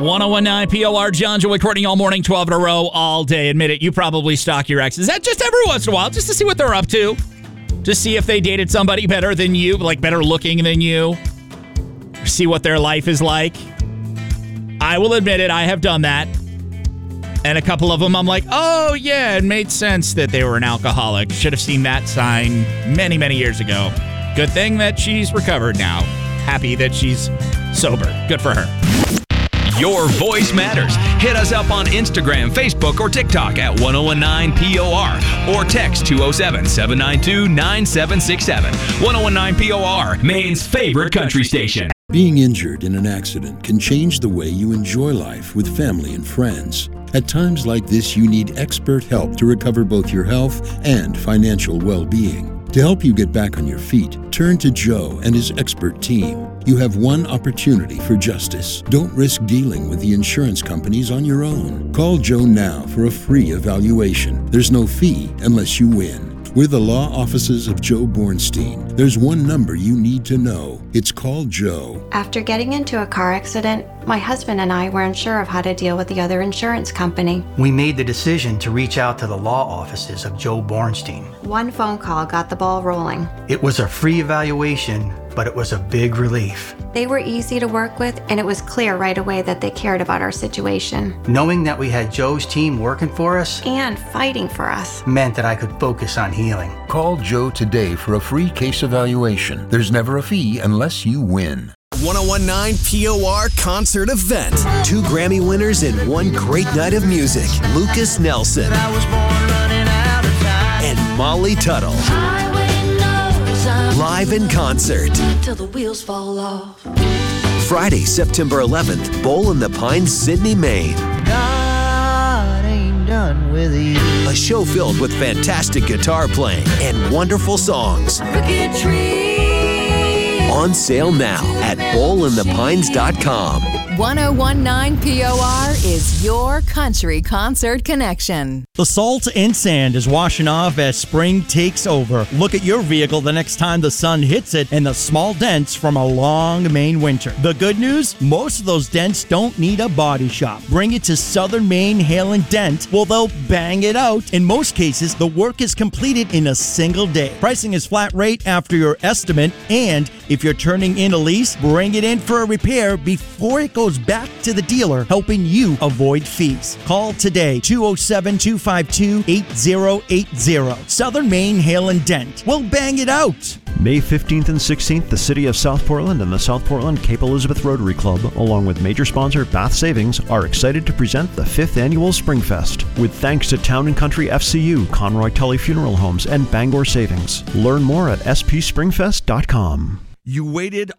1019 POR, John Joy Courtney all morning, 12 in a row, all day. Admit it, you probably stalk your exes. That just every once in a while, just to see what they're up to. To see if they dated somebody better than you, like better looking than you. See what their life is like. I will admit it, I have done that. And a couple of them, I'm like, oh yeah, it made sense that they were an alcoholic. Should have seen that sign many, many years ago. Good thing that she's recovered now. Happy that she's sober. Good for her. Your voice matters. Hit us up on Instagram, Facebook, or TikTok at 1019 POR or text 207-792-9767. 1019 POR, Maine's favorite country station. Being injured in an accident can change the way you enjoy life with family and friends. At times like this, you need expert help to recover both your health and financial well-being. To help you get back on your feet, turn to Joe and his expert team. You have one opportunity for justice. Don't risk dealing with the insurance companies on your own. Call Joe now for a free evaluation. There's no fee unless you win. We're the law offices of Joe Bornstein. There's one number you need to know. It's called Joe. After getting into a car accident, my husband and I weren't sure of how to deal with the other insurance company. We made the decision to reach out to the law offices of Joe Bornstein. One phone call got the ball rolling. It was a free evaluation, but it was a big relief. They were easy to work with, and it was clear right away that they cared about our situation. Knowing that we had Joe's team working for us and fighting for us meant that I could focus on healing. Call Joe today for a free case evaluation. There's never a fee unless you win. 1019 POR concert event. 2 Grammy winners in one great night of music. Lucas Nelson and Molly Tuttle. Live in concert. Till the wheels fall off. Friday, September 11th, Bowl in the Pines, Sydney, Maine. God ain't done with you. A show filled with fantastic guitar playing and wonderful songs. On sale now at bowlinthepines.com. 1019 POR is your country concert connection. The salt and sand is washing off as spring takes over. Look at your vehicle the next time the sun hits it and the small dents from a long Maine winter. The good news? Most of those dents don't need a body shop. Bring it to Southern Maine Hail and Dent. Well, they'll bang it out. In most cases, the work is completed in a single day. Pricing is flat rate after your estimate, and if you're turning in a lease, bring it in for a repair before it goes back to the dealer, helping you avoid fees. Call today, 207-252-8080. Southern Maine Hail and Dent. We'll bang it out. May 15th and 16th, the City of South Portland and the South Portland Cape Elizabeth Rotary Club, along with major sponsor Bath Savings, are excited to present the 5th Annual Springfest. With thanks to Town & Country FCU, Conroy Tully Funeral Homes, and Bangor Savings. Learn more at spspringfest.com. You waited